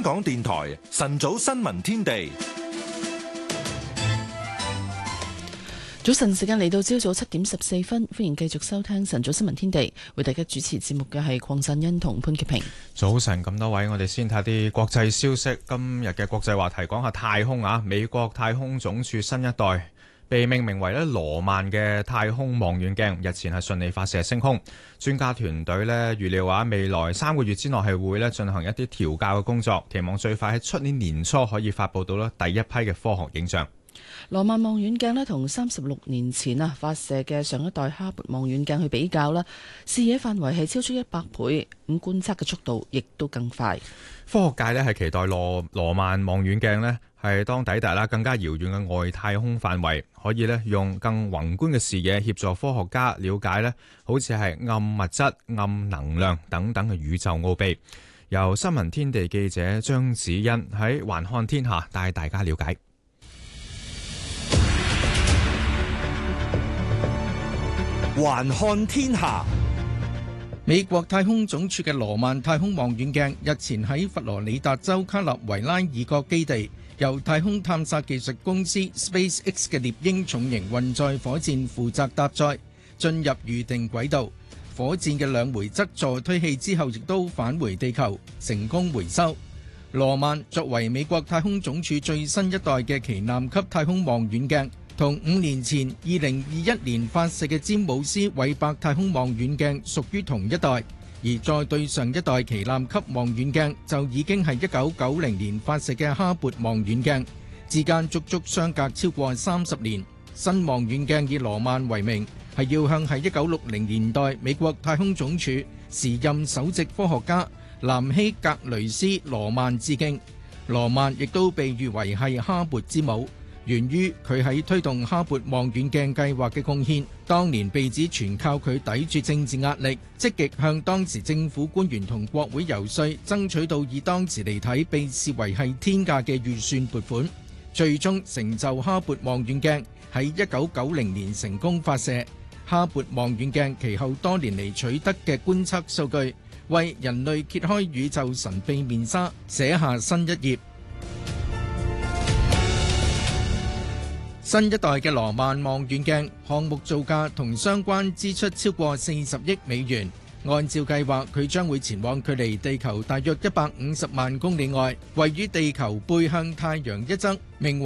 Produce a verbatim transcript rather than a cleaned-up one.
香港電台晨早新聞天地。 早晨時間嚟到朝早七點十四分，歡迎繼續收聽晨早新聞天地，為大家主持節目嘅係鄺振欣同潘潔平。 早晨咁多位，我哋先睇啲國際消息。今日嘅國際話題講下太空啊，美國太空總署新一代被命名為咧羅曼嘅太空望遠鏡，日前係順利發射升空。專家團隊咧預料話，未來三個月之內係會咧進行一啲調校嘅工作，期望最快喺出年年初可以發佈到咧第一批嘅科學影像。 羅曼望遠鏡咧同三十六年前啊發射嘅上一代哈勃望遠鏡去比較啦，視野範圍係超出一百倍，咁觀測嘅速度亦都更快。 科學界咧係期待羅羅曼望遠鏡咧係當抵達啦更加遙遠嘅外太空範圍，可以咧用更宏觀嘅視野協助科學家了解咧好似係暗物質、暗能量等等嘅宇宙奧秘。由新聞天地記者張子欣喺環看天下帶大家了解。 環看天下，美國太空總署嘅羅曼太空望遠鏡日前喺佛羅里達州卡納維拉爾角基地，由太空探索技術公司 SpaceX 嘅獵鷹重型運載火箭負責搭載，進入預定軌道。火箭嘅兩枚側助推器之後，亦都返回地球，成功回收。羅曼作為美國太空總署最新一代嘅旗艦級太空望遠鏡，同五年前二零二一年發射嘅詹姆斯韋伯太空望遠鏡屬於同一代，而再對上一代旗艦級望遠鏡就已經係一九九零年發射嘅哈勃望遠鏡，之間足足相隔超過三十年。新望遠鏡以羅曼為名，係要向喺一九六零年代美國太空總署時任首席科學家南希格雷斯羅曼致敬。羅曼亦都被譽為係哈勃之母，源於佢喺推動哈勃望遠鏡計劃嘅貢獻，當年被指全靠佢抵住政治壓力，積極向當時政府官員同國會游說，爭取到以當時嚟睇被視為係天價嘅預算撥款，最終成就哈勃望遠鏡喺一九九零年成功發射。哈勃望遠鏡其後多年嚟取得嘅觀測數據，為人類揭開宇宙神秘面紗，寫下新一頁。新一代嘅羅曼望遠鏡項目造價同相關支出超過四十億美元。按照計劃，佢將會前往距離地球大約一百五十萬公里外，位於地球背向太陽一側，名